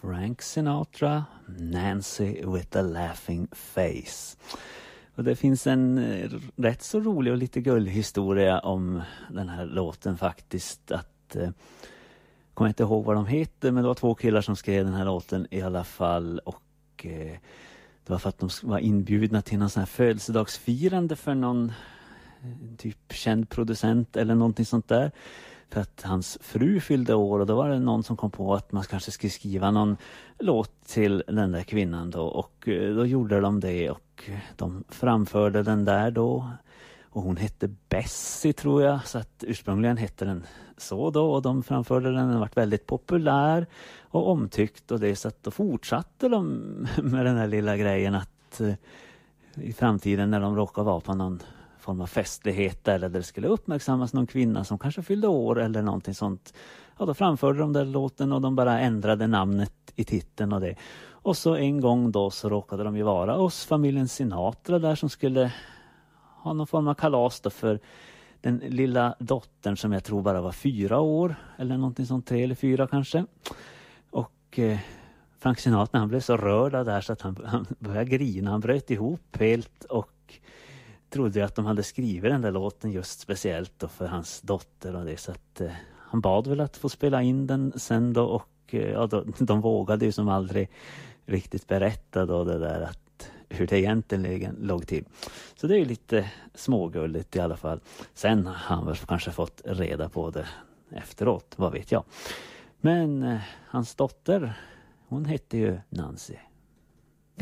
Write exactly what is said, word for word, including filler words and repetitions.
Frank Sinatra, Nancy with a laughing face. Och det finns en rätt så rolig och lite gullig historia om den här låten faktiskt. Att, eh, kommer inte ihåg vad de heter, men det var två killar som skrev den här låten i alla fall. Och eh, det var för att de var inbjudna till någon sån här födelsedagsfirande för någon typ känd producent eller någonting sånt där. För att hans fru fyllde år, och då var det någon som kom på att man kanske skulle skriva någon låt till den där kvinnan då. Och då gjorde de det, och de framförde den där då. Och hon hette Bessie, tror jag, så att ursprungligen hette den så då. Och de framförde den, den varit väldigt populär och omtyckt, och det, så att då fortsatte de med den här lilla grejen att i framtiden när de råkar vara på någon form av festlighet eller där det skulle uppmärksammas någon kvinna som kanske fyllde år eller någonting sånt. Ja, då framförde de den låten, och de bara ändrade namnet i titeln och det. Och så en gång då så råkade de ju vara hos familjen Sinatra där, som skulle ha någon form av kalas då för den lilla dottern som jag tror bara var fyra år eller någonting sånt, tre eller fyra kanske. Och eh, Frank Sinatra, han blev så rörd där så att han, han började grina, han bröt ihop helt och trodde att de hade skrivit den där låten just speciellt då för hans dotter och det, så att eh, han bad väl att få spela in den sen då, och eh, ja, då, de vågade ju som aldrig riktigt berätta då det där att hur det egentligen låg till. Så det är ju lite smågulligt i alla fall. Sen har han väl kanske fått reda på det efteråt, vad vet jag. Men eh, hans dotter, hon hette ju Nancy.